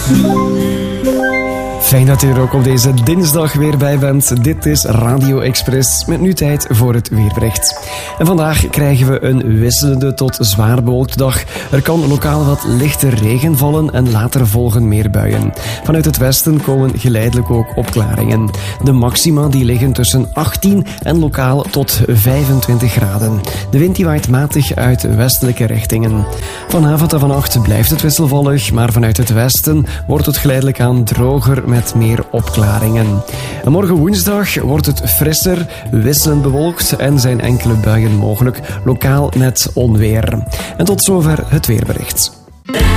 Fijn dat u er ook op deze dinsdag weer bij bent. Dit is Radio Express met nu tijd voor het weerbericht. En vandaag krijgen we een wisselende tot zwaar bewolkte dag. Er kan lokaal wat lichte regen vallen en later volgen meer buien. Vanuit het westen komen geleidelijk ook opklaringen. De maxima die liggen tussen 18 en lokaal tot 25 graden. De wind die waait matig uit westelijke richtingen. Vanavond en vannacht blijft het wisselvallig, maar vanuit het westen wordt het geleidelijk aan droger met meer opklaringen. En morgen woensdag wordt het frisser, wisselend bewolkt en zijn enkele buien mogelijk, lokaal met onweer. En tot zover het weerbericht.